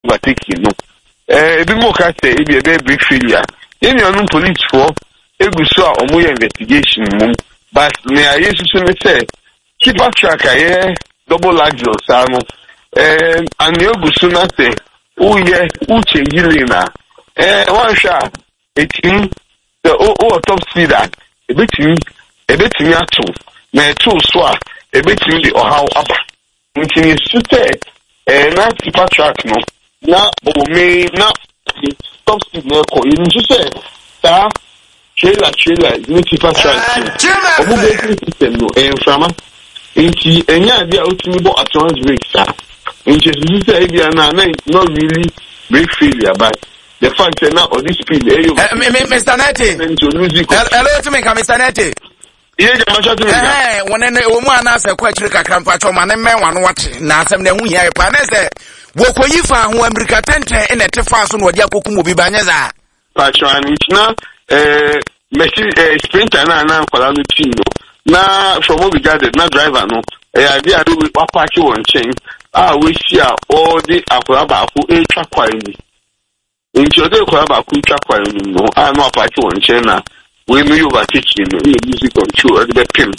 overtaking no ebi mo ka say ebi ebe break failure any on police for eguso a omo investigation mum but me ayesu so me say keep track aye double axle sa no and eguso na say uye uche yilina one shot etim the top speeder ebetimi ato na eto so a ebetimi di ohaw aba ntini su say na keep track no na o me na top speed na ko you know say ta trailer ni keep track obu be system no frama nti enya dia otimi bo autonomous brake sa nti you say bia na not really brake failure but the fact that now on this speed Mr. Nete hello to me Mr. Nete wonene omu anase kwachiri kakrampa choma ne menwa no wate na asem na hu hia pa na se wokoyi fa ho America tenten ene tefa so no odi akokum obi banyeza pachani na sprinter na kwala no team no na from what we gathered na driver no idea do we park won chain we see all the akwala ba ko etwa kwani nti ode kwala ba ko etwa kwani no no park won chain na we me overtaking no music control the pin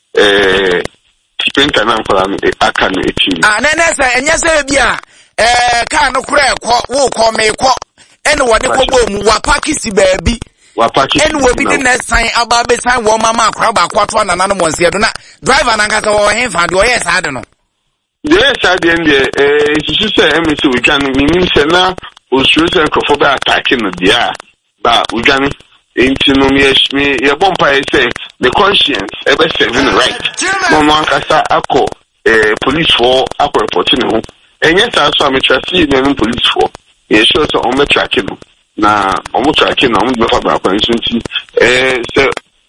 sprinter na kwala no aka no team nene se enye se bia car no kura wo ko me ko ene wode ko bom wa park si baabi ene wo bi di next time aba be sign wo mama akra ba kwato na nanu monse do na driver na nkasa wo hen fa de o yes ade no yes ade ende isi se emisi we kan meaning se na osuru se nkofo be attacking no dia ba we kan enti no me ye bompa say the conscience ebe serving right mama nkasa akọ police for akọ reporting no enye sa so am traffic no police for ye sure so on me tracking no na omo tracking na omo be fa ba kwa nti se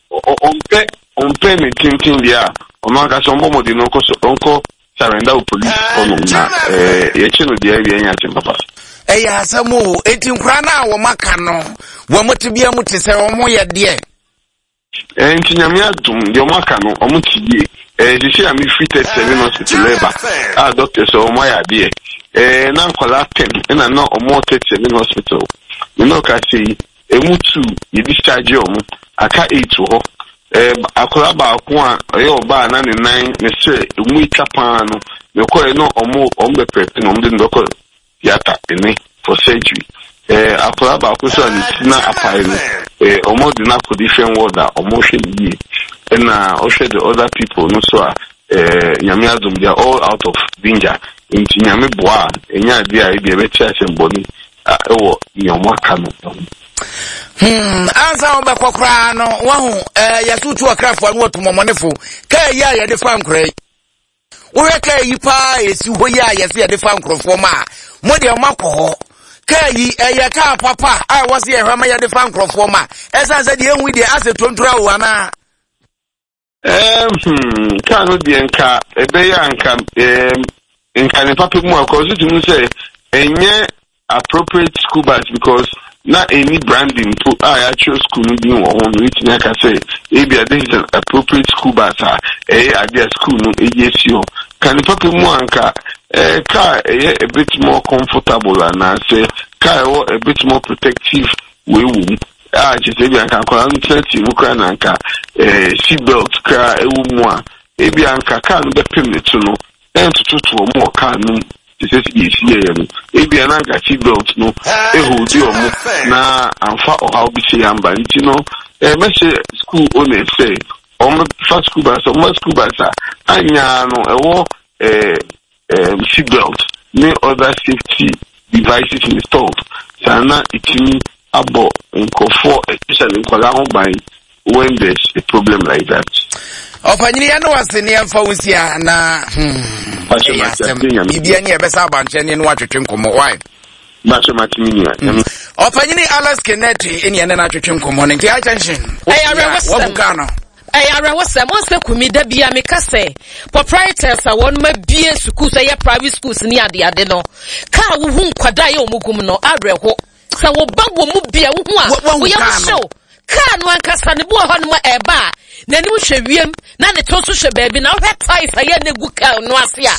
on pe me tintin dia omo ka so mbo di no ko so onko surrender police ono na ye chino dia ye nya tin papa asamu enti nkra na wo maka no wo motibia muti se omo ye de enti nyame adum de maka no omo tibie disi am fitted 7 hospital labor doctor so omo ya de na nkola 10 na no omo 37 hospital you know ka say emutu ye discharge omo aka 8 ho akola ba ko a yo ba na ne 9 ne se emu itapa no me ko no omo be prep no omo de ndoko yata ene for surgery akola ba ko so na apai no omo de na ko different word a omo hwe ni na o hwe the other people no so nyame adum they are all out of danger nti nyame boa enya dia e bi e betia semboni ewo nyomo aka no ansa on be kokra no wahu yasutu akrafo anu otomomonefo kai ya ye de fa nkrai wo kai yi pa esi ho ya yesi ye de fa nkrofo ma mo de makoho kai ye ka papa ai wose ye hwama ye de fa nkrofo ma esa se de enwu de ase tontura wo ana ka no de nka ebe ya nka nka ne papa mu akoso tu say enye appropriate school bus because na any branding to actual school no bin wo no it na ka say e bia this is an appropriate school bus idea school no EJCO can papa mu anka car a bit more comfortable and say car a bit more protective we will just e bia kan kwa ntati mu kra na nka seat belt kra ewu mu a e bia nka car no be permit no entutu mo car no this is no ebi na ga seat belt no ehodi omo na amfa o how be say amba nti no message school owner say omo first school bus anya no ewo seat belt ne other safety devices installed sana itimi abo nkofo especially nkola ho ban when there's a problem like that. Ofanyini ya no waseni amfa wusia na ibia ni ebesa abanche ni no atwetwe nkomo why Macho Martini. Ofanyini Alex Kennedy eni ene na atwetwe nkomo nti attention wabukano ayara wose mo se kumi da bia me kase proprietors a won ma bie schools ya private schools ni ade no ka wo hu nkwada ya omugum no areho sa wo ba wo mu bia wo hu a wo ya show ka no ankasa ne bo ho no eba na ni wo hwewiem na ne to so hwe baabi na wo hetai sa ya negu ka no ase a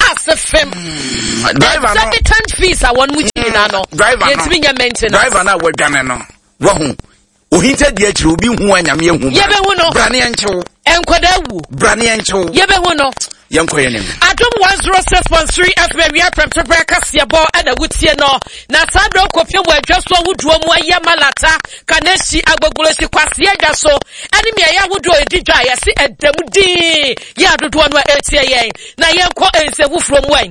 asefem driver no exorbitant fees a one muchi na no yetimi maintenance driver na wadwane no wo hu ohinta di akire obi hu anyame hu yebe hu no brane enchew enkoda wu brane enchew yebe hu no yankoye nem Adom 106.3 FM ya prepare kasia bo ada wutie no na sadro kopie wo adwaso wuduo mu ayamalata kaneshi agbagoloshi kwase adwaso ani me ya wuduo edidwa ya se edamudi ya dodo no etie yen na yenko ensewu from wen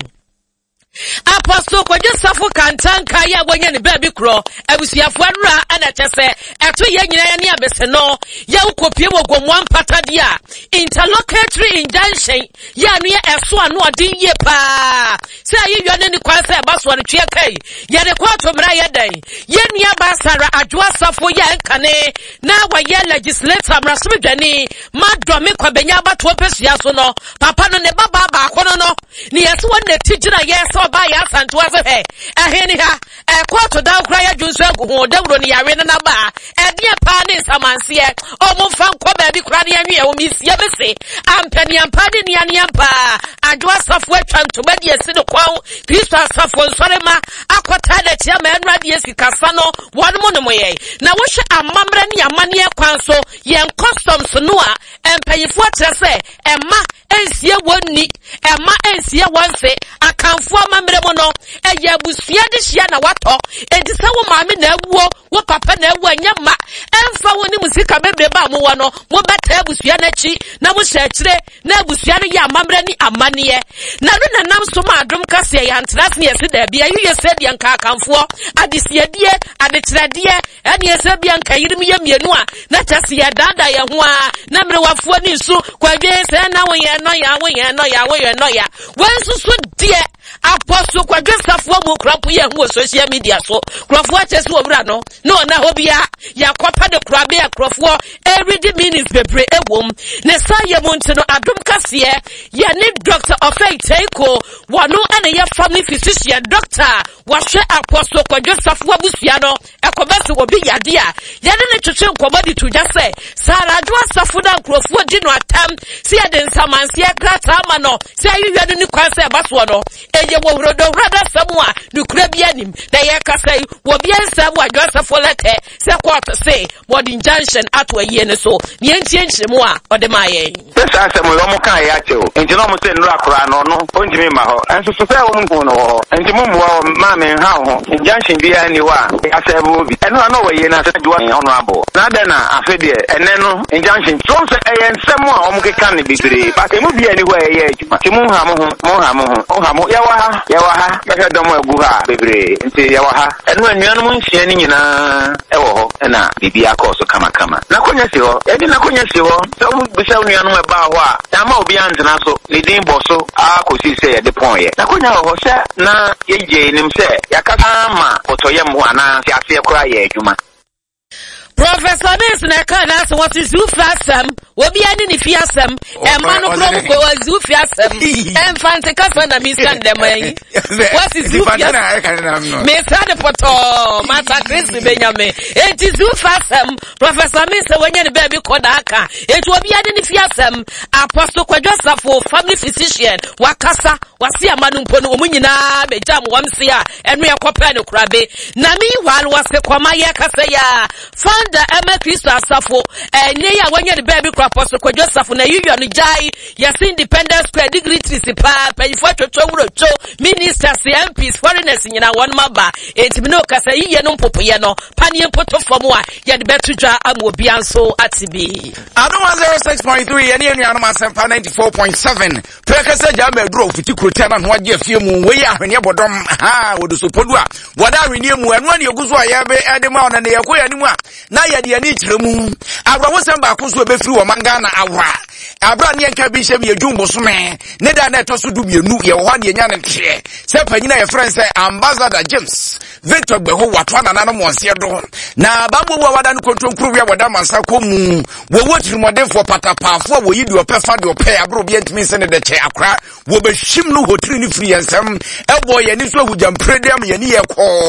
Apostle Kwajosafo kantanka ya wanya ni baby kro abusuafo anura ana kyese eto ye nyina ya ne abese no ya ukopie wogomwa mpata dia interlocutory injunction ya no ya eso ano odin ye pa se ayiywa ne ni kwanse e baso ne twe kai ya de kwato mra ya dan ye nua basara adwasafo ya nkane na wa ye legislator mraso dwane madome kwabenya bato pesua so no papa no ne baba ba akono no ni yeso won tigira yeso ba ya santo afe aheni ha kwato da kra ya junso agu dawro ni yare na ba ede pa ne samanse omfa nkọ ba bi kra ne anwe o misia bese ampani ampani ni ane ampa adwasafo atwanto ba de esi ne kwa Kristo asafo nsorema akota da tia ma enra de esi kasa no wonmo ne moye na wo hwe amamra ne amane kwan so yen customs no a empanyifo atrese emma ensie wonni emma ensie wonse akanfo amamre mo no eye abusua de hia na wato enti se wo maame na awuo wo papa na awu anya ma emfa woni musika bebre ba mo wo no mo beta abusua na chi na mo hye kire na abusua no ya amamre ni amane na no na nam so ma adom kase ya ntras ne yesi da bia yu yesi de nka akanfo adesiadie adetrade ene yesi bia nka yirim ye mienu a na tase ya dada ye ho a na mre wafo ni su kwadwe se na wo ye no ya wo ye no ya wo ye no ya wensusu die Apostle Kwajosafo mu krapo ye hu social media so krofo achese obra no na hobia ya kwapa de krabe ya krofo every minutes bebre ewom ne sa ye mu ntino adom kase ye ne Dr. Ofeiteko wonu ene ye family physician doctor wahwe Apostle Kwajosafo abusua no ekobese obi yade a ye ne twetwe nkomadi tuja se sara adwasafo da krofo di no atam se ye de nsamanse krata ama no se ayiwia ni kwanse baso no ye wo rodo rada samwa dukura bianim da ye kasai wo biansa wo adwasafo lete se court say body injunction atwa ye ne so ne enchienchemu a ode maye pesa asemo yo mo kan ya chewo enti no mo se nura kura no no onjimi ma ho enso so se wo mo no ho enti mo mo ma me ha ho injunction bia ni wa asebu bi eno na wo ye na se dwa ono abo na de na afede ene no injunction so se eye nsemo a o mo keka ne bibire ba emu bia ni ho eye ejuma ti mo ha mo ya wa ha ya domo egu ha bebre nti ya wa ha enu anuanu mu nhia ni nyina ewo ho na bibi akoso kama na konya si ho e di na konya si ho so mu bisa anuanu e ba ho a ya ma obi anzena so ni din boso akosi se ye de pon ye na konya ho se na ye nim se ya kasa ma otoye mu ana si ase kura ye adwuma Professor Miss Nekana so what is ufasam obi ani ni fiasam e manu krom ko was ufasam enfante kasa na mi stand dem yi what is ufasam me sade poto mata Chris Benyame it is ufasam Professor Miss wanya ni baby koda aka it obi ani ni fiasam Apostle Kwajosafo family physician wakasa wasi amanu mpo no omunyina bejam wamsia enu yakopa ne kurabe na mi wal wase kwama ye kasa ya da Emma Kristo asafo ne ya wanya the baby crop Apostle Kwajosafo na yiyo no jai ya independent square dignitaries pa payifo twotwo cho ministers MPs foreigners nyina won maba entimi no kasa yiye no mpopoye no pani mpoto fomu a ya de betudwa amobi anso atibi Adom 106.3 ye ne anuanu asempa 94.7 prekasa jama duro futi krota na ho age afie mu we ya hwene bodom ha wodo sopodu a woda hwene mu anu ne eguzo a ya be edema ona ne yakoya ni mu a na ya de ani kyeremu abra wosem ba ko so befiri wo manga na awra abra ne nka bi hye yedwumbo so me ne da na etoso du mienu ye wo ha ne nya ne hye se panyina ye friend say Ambassador James Victor Gbeho watwa na no monse do na bambo wa wada no kontronkuru ya wada mansa ko mu wo wotirimode for patapafo wo yidi opefa de ope abro bi entimi se ne de che akra wo behim no hotiri ni free ensem ebo ye ni so hujampredem ye ni ye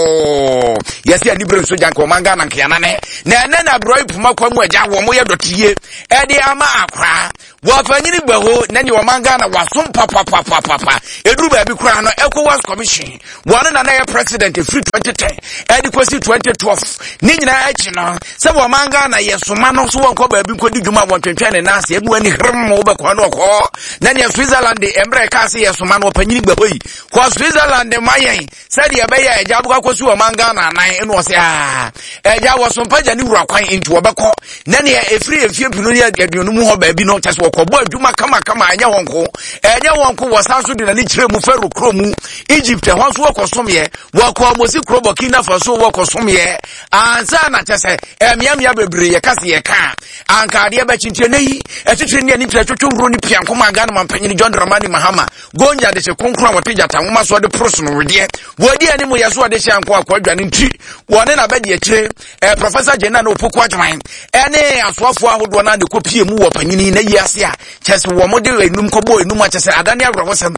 ko yesi ani bre so janko manga na nkiana ne na ene na bro ipuma kwa mu agya wo mo ye dotiye e de ama akra wa fanyini gbaho na ni wamanga na wasom papa edu ba bi kura no ECOWAS commission one na na president free 2010 edi kwesi 2012 ni nyina achi no se wamanga na yesoma no so wonko ba bi kodi dwuma wontwentwe ne na se ebu ani hrem wo be kwa no ko na ne Switzerland emre ka se yesoma no fanyini gbaho yi ko Switzerland mayen se de be ya eja buka kwesi wamanga na nan eno o se eja wosom paja ni wura kwan into obekọ na ne efiri efie pinu ne aduonu mu ho ba bi no chese wokọbọ adwuma kama anya wonko wasanso de na ni kire mu Fero kromu Egypt ho so wokosom ye wokọ Mosi kro Burkina Faso wokosom ye ansa na chese emiamia bebre ye kase ye ka anka de ba chintie nei etitire ne ni tire twotwo ni piankoma ga na mampanyini John Dramani Mahama gonja de che konkro woteja tanwoma so de proso no wede wodi ani mu yeso de hye anko akwadwane nti wone na ba de akire Professor Jenna no Opoku Adwan ene asoafo ahodo na de kopie mu wo panyini na yiase a chese wo model enum kobo enum a chese adane agrowosem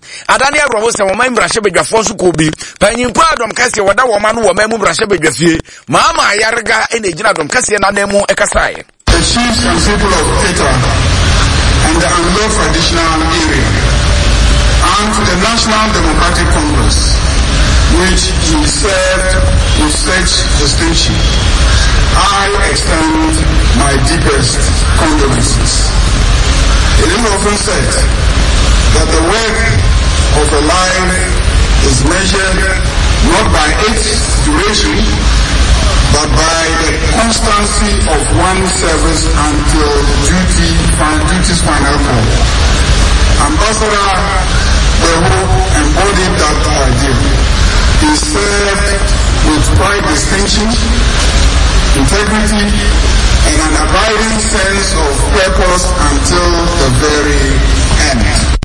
wo man brahye bedwafo so ko bi panyin kwa adom kase woda wo ma no wo man mu brahye bedwafie mama yarga ene gina adom kase na na mu ekasae the chiefs and people of Eta and the Anglo traditional area and the National Democratic Congress which he served with such distinction, I extend my deepest condolences. It is often said that the work of a life is measured not by its duration, but by the constancy of one's service until duty's final call. Ambassador Beho embodied that ideal. He served with pride, distinction, integrity, and an abiding sense of purpose until the very end.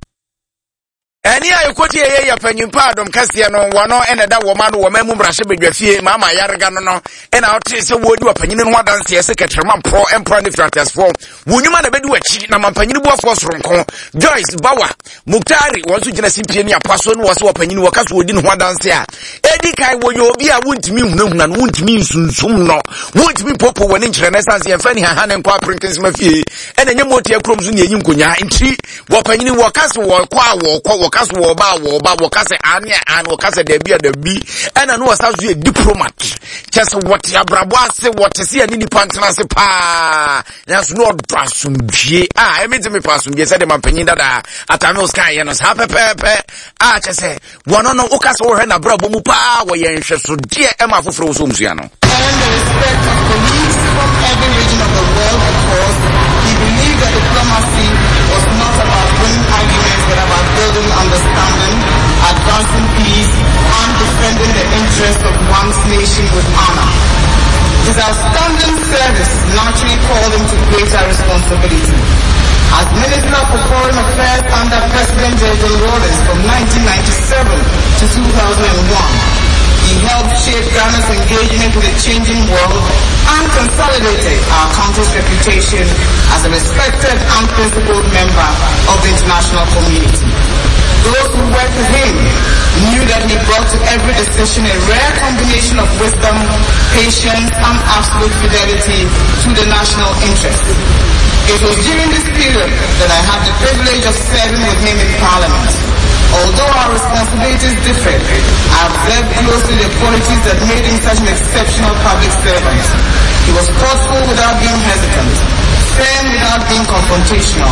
Eni ayokoti ye panyimpa adom kase no wono ene da wo ma no wo mamu brahye bedwafie mama yarga no ena ote se wodi wapanyini no wadanse ye secretary pro emperor nifratas for wonyuma na bedi wachi na mampanyini buafo soronko Joyce Bawa Muktari wonso gina simpie ni apaso no wose wapanyini wakaso wodi no wadanse a edi kai wonyo obi a wontimi hunahuna no wontimi nsunsum no wontimi popo woni nkyere na sanse ye fani ha ne nkwa prinkins mafie ena nyemoti akrom so ne yin konya nti wapanyini wakaso wo kwa kaso wo ba kase ane kase da bi ena no wasazo e diplomat chese wote abrabo ase wote se ani nipa ntena se pa na so no dwasumdie emeti me pasumdie se de mampanyin dada atame oskan ye no sa pepepe chese wono no ukase wo hwe na brabo mu pa wo ye nhweso de ema foforo so msua no respect of colleagues from every region of the world because he believed that diplomacy was not about winning arguments but about building understanding, advancing peace, and defending the interests of one's nation with honor. His outstanding service naturally called him to greater responsibility. As Minister for Foreign Affairs under President J.J. Rawlings from 1997 to 2001, he helped shape Ghana's engagement with a changing world and consolidated our country's reputation as a respected and principled member of the international community. Those who worked with him knew that he brought to every decision a rare combination of wisdom, patience, and absolute fidelity to the national interest. It was during this period that I had the privilege of serving with him in Parliament. Although our responsibilities differed, I observed closely the qualities that made him such an exceptional public servant. He was thoughtful without being hesitant, firm without being confrontational.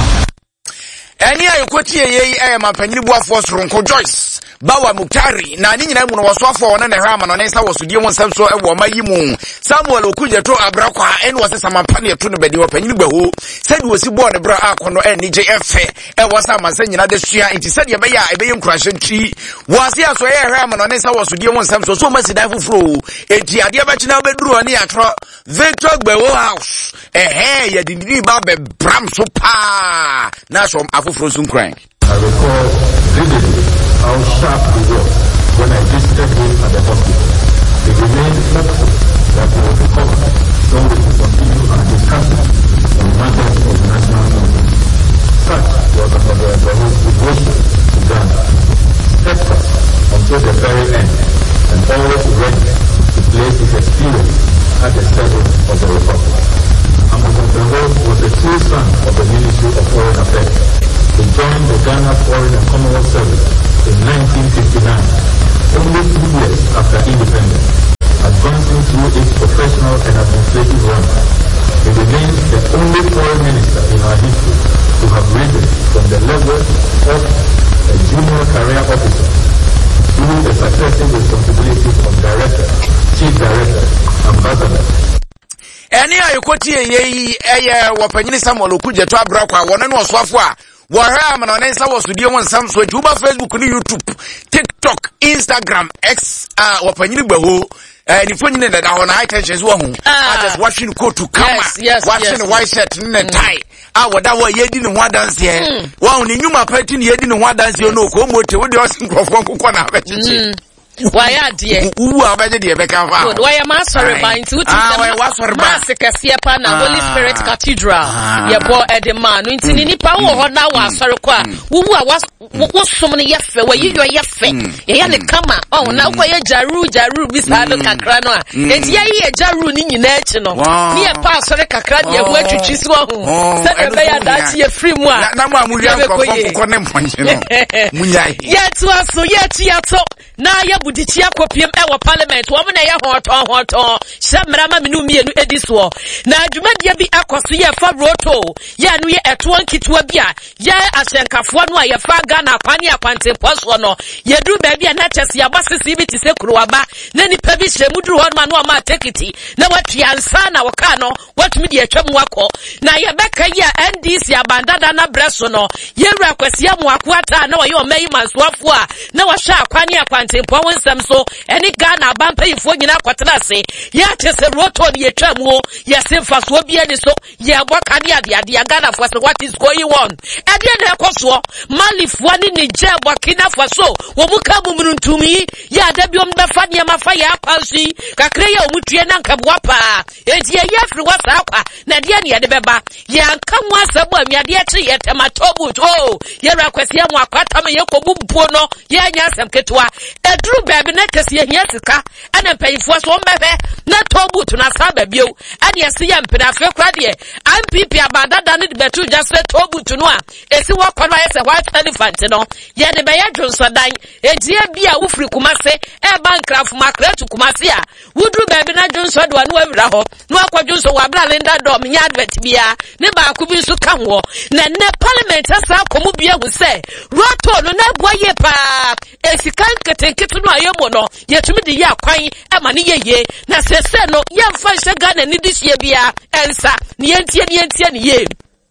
Eni ayokoti ye mampanyini buafo soronko Joyce Bawa Muktari na ni nyina mu no wasofo wona ne hwama no ne sa wosudie won samso e wo mayimu Samuel Okujeto abrakwa eni wose samampane eto no bedi wapanyini gbaho sedi wosi bo ne bra akono NJF e wosa mansa nyina de sua enti sedi be ya e be yenkurahye nti wose aso ye hwama no ne sa wosudie won samso so masida fufuro enti ade abachina beduru oni atro Victor Gbaho house ye dindini ba be bram so pa na so afufuro sun kran. I recall vividly how sharp he was when I visited him at the hospital. He remained hopeful that he will recover so we can continue our discussions on matters of national interest. Such was Ambassador Beho's devotion to Ghana, steadfast until the very end, and always ready to place his experience at the service of the Republic. Ambassador Beho was a true son of the Ministry of Foreign Affairs. He joined the Ghana Foreign and Commonwealth Service in 1959, only 2 years after independence, advancing through its professional and administrative ranks. He remains the only foreign minister in our history to have risen from the level of a junior career officer through the successive responsibilities of director, chief director, ambassador. Any ayokoti eye wapanyini Samuel Okudje to abra kwa wona no oswafo a Waham and Anessa was with you on some switch over Facebook, YouTube, TikTok, Instagram, X, Wapanyini Bahu, and if you need that on high tension as well, just watching go to camera, watching the white shirt and tie. What that was ye didn't want dance here. Wow, you my petting ye didn't want dance, you know, come with the Austin Crawford. Why are dear? Who are better, dear Becca? Why am I sorry by into Massacre Holy Spirit Cathedral? Your boy at the man, in any power now, sorry, who was so many yaffe, where you are yaffe, and come oh, now why a Jaru, beside the Cacrano, and ye a Jaru in national. Near Pastor Cacrania, where to choose one. That's your free one. Yet, so yet, now you budichia kopiem ewo parliament wo na ye hoto shamrama minu mienu ediswo na adwumadia bi akoso ye fa roto ye anu ye eto nkitwa bia ye asenkafo no ye fa Ghana akwane akwante poso no ye duru ba bia na chese ya basisi bi tise kuruwaba na nipa bi hyemuduru ho no ma tekiti na watuansa na waka no watumi de atwam wako na ye beka ye NDC abandada na breso no ye wura kwasi amwako ata na wo ye omayi mansoafo a na wo hwa akwane akwante poso so any Ghana bampa ifo nyina kwatena se ya tese roto de etwamu ya semfa so bia ni so ya boka ne ade Ghana for what is going on ade na ekoso malifo ni Niger Burkina Faso wo muka mumruntumi ya da biom befa ne mafa ya pansi kakre ya omutue na nkabwa pa enti ya fri wasa akwa na de ne de beba ya nkamwa asabo amiade eche ye tematobu to ya rakwasi amu akwata me yekobumpo no ya nya asem ketwa edru baby na kesi ehia sika ana mpayifo so mbebe na tobut na saba bio ade ese ya mpena fe kwa de MPP abadada ne de betu just tobut no a esi wakwa ese white elephant no ye de be ya dwonsodan edie bia wofri kumase e bankraf makratu kumase a wudru baby na dwonsodwa no awira ho no akwadwonso wa bra lenda dom nya advert bia ne ba ku bi so kan wo na ne parliament asa komu bia hu se roto no na boye pa esikan ketenketu no ayemo no yetumi de ya kwan e ma ne yeye na sese no yemfa hye Ghana ni dihye bia ensa ne yentie ne ye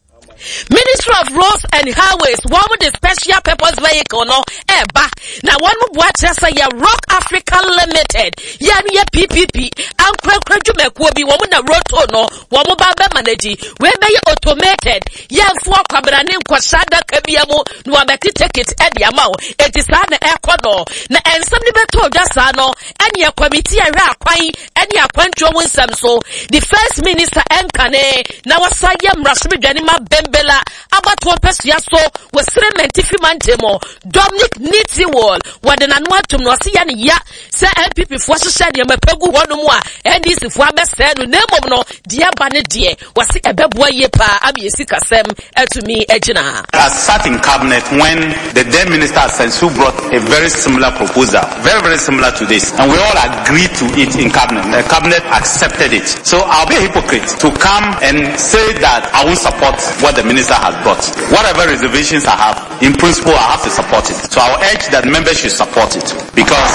Ministry of Roads and Highways, one with the special purpose vehicle no eba. Now one mo bua chesa ya Rock Africa Limited. Ya ni ya PPP. Ankwe jume bi one na roto no. One mo ba be manage. We be automated. Ya mfuwa kwa brane kwa shada kebiamo. Nwa beki take it edi amao. Eti sana ekono. Na ensam ni beto jasa no. Eni ya committee ya kwai. Eni ya kwancho winsamso. The First Minister Nkane. Na wasaya mrasmi janima Bembela abatwa pesia so wesre mentifi mantemo Dominic Nitiwol wade na nwatum no se ya ne ya se MPP fo hyehyɛ de mapegu hono mu a NDC fo abɛsɛ no nemom no de aba ne de wase ɛbɛboa ye pa abiesi kasɛm atumi agina. I sat in cabinet when the then minister Sensu brought a very similar proposal, very similar to this, and we all agreed to it in cabinet. The cabinet accepted it. So I'll be a hypocrite to come and say that I won't support what the minister has brought. Whatever reservations I have, in principle I have to support it. So I'll urge that members should support it. Because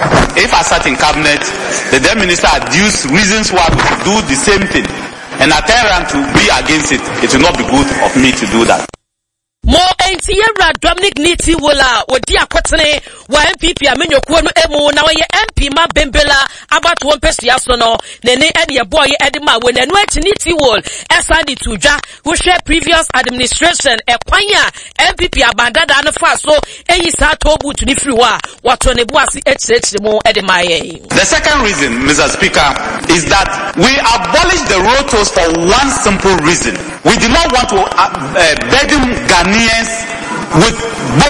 if I sat in cabinet, the then minister adduced reasons why we should do the same thing, and I tell them to be against it, it will not be good of me to do that. Mo entiyera Dominic Nitiwola odi akotene wa MPP amenyokuo no emu na ye MP ma Bembela about one person so no ne ene boy edima we nanu achi Nitiwol esandi tuja who share previous administration ekwanya MPP abandada no fa so eyi sa tobu to ni free wa wato ne buasi echirechi mo edima ye. The second reason, Mr. Speaker, is that we abolished the road tolls for one simple reason. We did not want to burden Ghanaians with both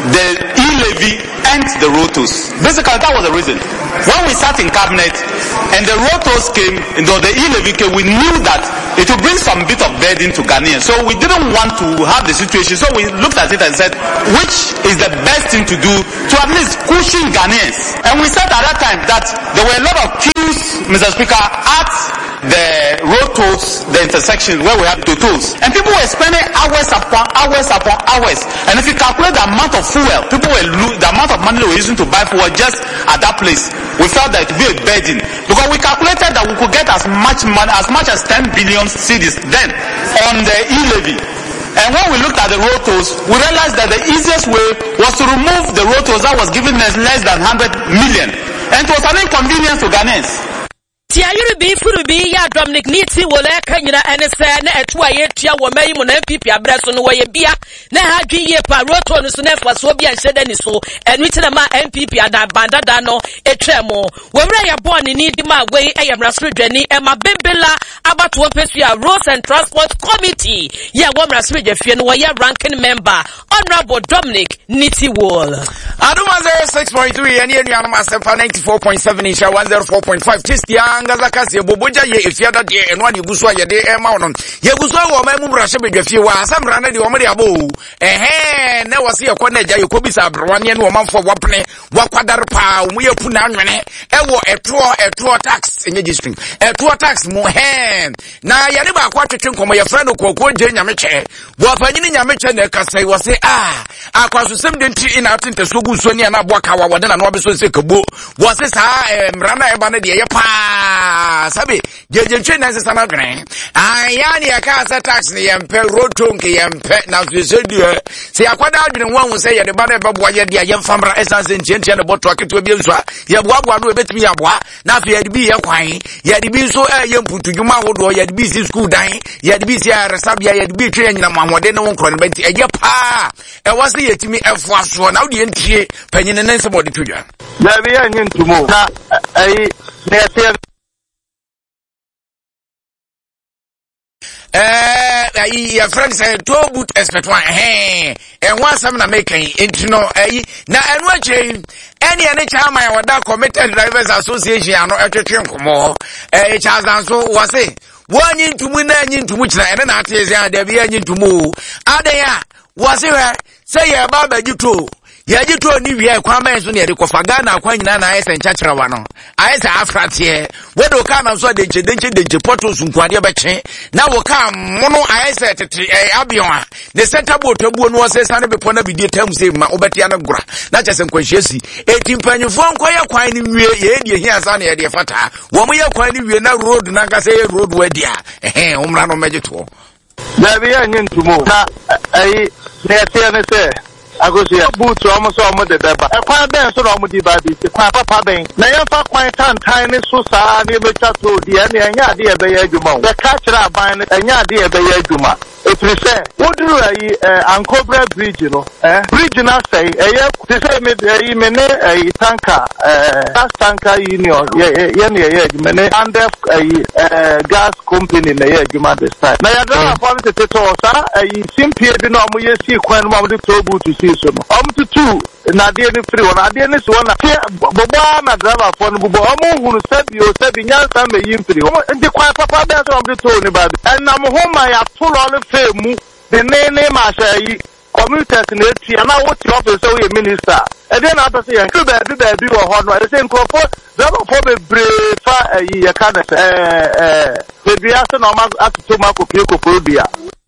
the e-levy and the road tolls. Basically, that was the reason. When we sat in cabinet and the road tolls came, the e-levy came, we knew that it would bring some bit of burden to Ghanaians. So we didn't want to have the situation. So we looked at it and said, which is the best thing to do to at least cushion Ghanaians? And we said at that time that there were a lot of queues, Mr. Speaker, at the road tolls, the intersection where we have the tolls. And people were spending hours upon hours upon hours. And if you calculate the amount of fuel, the amount of money they were using to buy fuel just at that place, we felt that it would be a burden. Because we calculated that we could get as much money, as much as 10 billion cedis then on the e-levy. And when we looked at the road tolls, we realized that the easiest way was to remove the road tolls that was giving us less than 100 million. And it was an inconvenience to Ghanaians. Tiayuri bi furu bi ya Dominic Niti wole kanyina enese na etu aye tua wo mayi mu na MPP abreso no wo ye bia na ha dwi ye pa roto no so na fa so bia nhede ni so enu tina ma MPP ada bandada no etremo wo mra ya born ni di ma we eyamraso dwani e ma bembela abato pesua Roads and Transport Committee ya wo mraso dwafie no wo ye ranking member Honorable Dominic Niti Wall Aduma 06.3 and enu anoma 94.7 insha 104.5 Tistia Ngazakasi boboja ye efiada de eno ani guso ye de ema onon ye guso wo ma mu brahye bedwafie wa asamra na de wo mre abo na wase ye kona gya ye kobisa abrwane ne wo manfo wopne wakwadar pa mu ye pu na anwene ewo etro tax enye district etro tax mu na ye ne ba kwa twetwe nkomo ye fra no kokko je nyameche wo fanyini nyameche na kasai wase akwaso sem de nti ina atente so guso ni na aboaka wa wode na no obeso se kabo wase sa mra na eba na de ye pa sabe jeje na sesa na gren yani akasa tax ne yempe roto nke yempe na so se akwada adwene nwanwu se ye de ba na bebo ye de ye famra essence ntientia ne boto aketo bi nso ye boaboa no ebetimi ya boa na afia de bi ye kwan ye de bi nso ye mputudwuma wodo ye de bi si school dan ye de bi si resabia ye de bi twe nyina mahode ne wonkro ne benti eye pa e wase yetimi efo aso na wode ntie panyine ne nsemo de tudwa na bi ya nyentumo na ai ne se your friend said to boot expect one and one some na make into no na enwa chain any time I would committed drivers association no etwetwe nkomo Charles Anso was say one into mu na into mu na and na atese there be into mu adan was say ya baba gito ya gito ni wi kwama enso ne de kofa Ghana kwa nyina na ayese nchachira wa no ayese afratie wedo ka na so de nche portos nkwade beche na wo ka mono ayese tete abion a the center boat abuo no se sane bepo na bidie tam se ma obetia na gura na chese nkwanhyiasi etimpanyufo nkoye kwan ni wie ye die hia sa na ye de fata wo mo ye kwan ni wie na road na ka se road wadia umra no mejeto na bi ya nyentumo na ai ne se agosia boot almost almost the deba ekwan ben so no mudi ba bi kwa papa ben na ye fa kwan tantan ne so saa ne becha to di ene anya ade e be ya adwuma the catcher aban ne anya ade e be ya adwuma efrise woduru ayi Ankobra bridge no bridge na say eye te say me ne tanker gas tanker union ye ne adwuma ne and gas company na ye adwuma this time na ya dra for te to sa ayi simpie bi no mo ye si kwan no mo de to boot so no to na de ni free one ade ni so na bobo na driver for no bobo hunu sabi nyansa me yim free ndi kwa papa be so am to ni ba en na mo homa ya pull on femu de ne ma sha commuters na etia na wo ti office so ye minister e de na to say yan ku ba bi wo ho no e say nkofo driver for be brave fa ye ka na be bia so na ma atuto ma ko pie ko produa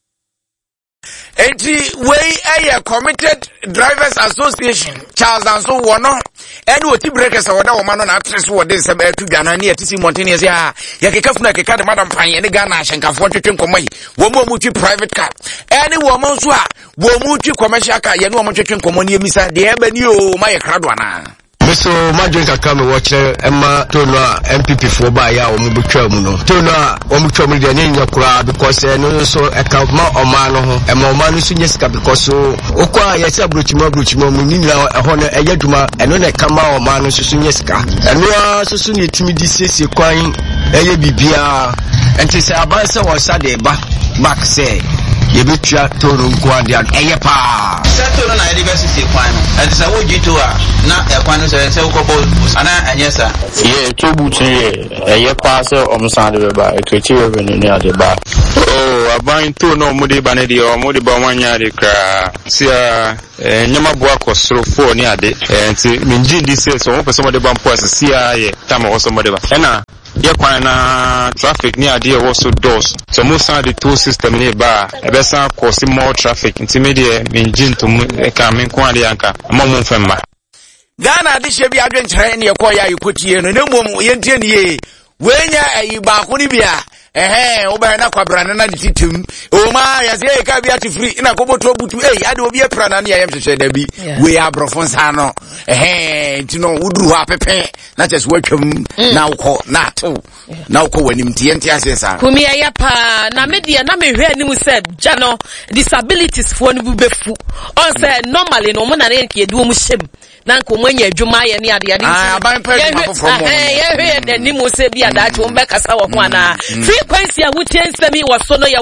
Enti we a committed drivers association Charles Anso wono eni oti breakers woda wo ma no na atres wo de se ba tu Ghana ne atisi mountainous ya kekafu na keka de madam panye ne Ghana ahyenkafo twetwe nkomai wo mu twi private car eni wo mo nso a wo mu twi commercial car ye ne wo mo twetwe nkomo ne emisa de eba ni o ma ye krado ana Meso Major Kakame watcher Emma Tono MPP for by ya omubutwa mu no Tono omubutwa mu de nya kura because no so account ma omano ho Emma omano so nyesika because okwa ya se abrochimo mu nyina ho no eyaduma eno na kama omano so nyesika eno so ne timi di siesie kwan eye bibia enti se abanse wo sa de ba back say yebetua toro nko ade eye pa seto no na university kwan no and say wo gito a na ekwan no say ukobo ana anyesa ye to butu eye pa say omsande beba ekechi revenue ni ade ba oh aban to no mo de ba ne de o mo de ba wanya de kra sia nyama boa kosoro fo ni ade nti minji ndi say so mo pese mo de ba mpo sia ye tama wo so mo de ba ena ye kwan na traffic ni ade wo so doors so mo san the toll system ni ba e be san cause more traffic nti me de minji ntum ka men ko ade anka mo mo femma Ghana de shebi adwenkyerɛ ne yɛkɔ ya yɛkɔtie no na mmom yɛntie ne ye wenya ayi baako ni bia oba na kwabra na de titim o ma ya se ka bia ti free na koboto butu ade obi epra na ya yemhwehwe da bi we abrofo nsa no ntino wuduru ho apepe na chese watwam na ukọ na to na ukọ wanim tie ntia sesa kumi ya pa na media na mehwe anim se gya no disabilities fo no bubefu on say normally no mo na nke edu mu hyem na nko mwanya adwuma ye ne ade aban pa from ye de ni mo se bia da cho mbe kasa wo ho ana frequency a wutie nsemi wo so no ye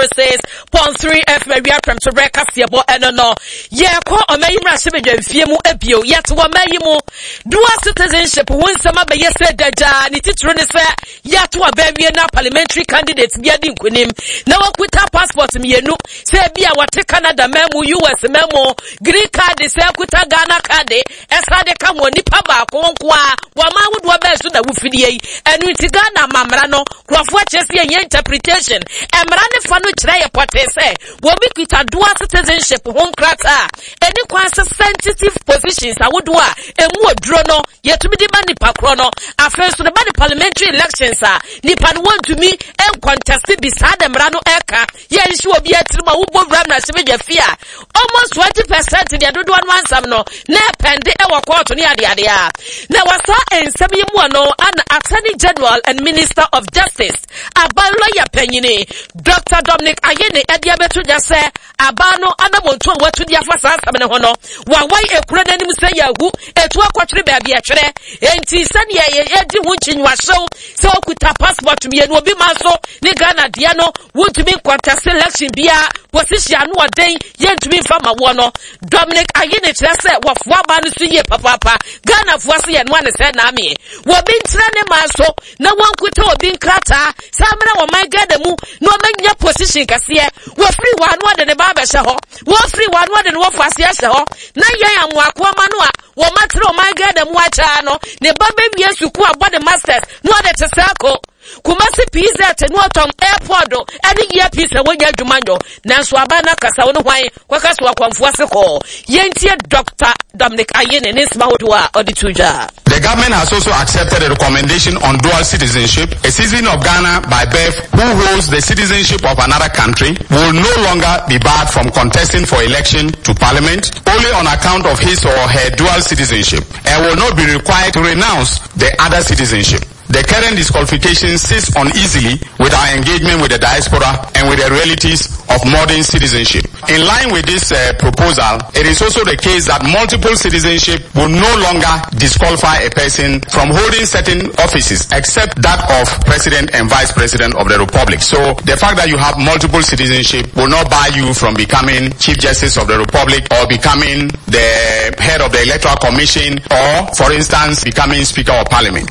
106.3 FM ria from Tobreka Siebo eno ye ko omayimra se bedwamfie mu abio yet wo mayimu dual citizenship won sama be yese daja ni titru ne se yet wo bawie na parliamentary candidates bia di nkonim na wakuta passport mienu se bia wote Canada memu US memu green card se akuta Ghana card esa de ka mo nipa ba ko nko a wo ma wodo ba so da wufidie yi enu nti Ghana mamra no krofo chese ye interpretation emra ne fa no kire ye pote se wo bi kwita dual citizenship ho nkrata eni kwa sensitive positions awodo a emu oduro no yetumi di ba nipa kro no afen so ne ba the parliamentary elections a nipa no want to me en contest beside emra no eka ye nshi obi atirima wo bo bram na se be dwafia almost 20% de dodo anu ansam no na pende e wo court ni ade a na wasa ensem yimu no an Attorney General and Minister of Justice aba lawyer penyini Dr. Dominic Ayene edia betu jase aba no anamonto watu dia fasa asam ne ho no wa wai ekura nanim se yahu etu akwatwere ba bia twere enti sane ye edi hu chinwa show se okuta passport me no obi maso ni Ghana dia no wotumi kwanta selection bia position no oden yentumi fama wo no Dominic Ayene kire se wofo aba no so ye papa Ghana fo se ye no ane se na me wo bi ntra ne maso na wankuta obi nkrata samra wo my God mu no manya position kase wo free wa no de ne ba be ho wo free wa no de ne wo fase ase ho na yan anwako ma no a wo matre o my God mu acha no ne ba be wie suku abode masters no de tesako Kumasi pizza te no tom airport any year pizza wonya dwumanyo nanso abana kasa wo no hwan kwakaso akwamfo aseko yentie Dr. Dominic Ayene nesma hodwa odituja. The government has also accepted a recommendation on dual citizenship. A citizen of Ghana by birth who holds the citizenship of another country will no longer be barred from contesting for election to parliament only on account of his or her dual citizenship and will not be required to renounce the other citizenship. The current disqualification sits uneasily with our engagement with the diaspora and with the realities of modern citizenship. In line with this proposal, it is also the case that multiple citizenship will no longer disqualify a person from holding certain offices except that of President and Vice President of the Republic. So the fact that you have multiple citizenship will not bar you from becoming Chief Justice of the Republic or becoming the head of the Electoral Commission or, for instance, becoming Speaker of Parliament.